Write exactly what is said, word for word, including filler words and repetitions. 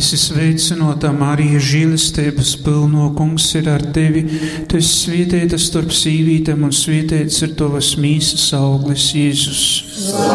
Esi sveicināta, Marija, žēlastības pilno, Kungs ir ar tevi. Tu esi svētīta starp sīvītēm, un svētīts ir tavas mīsas auglis, Jēzus.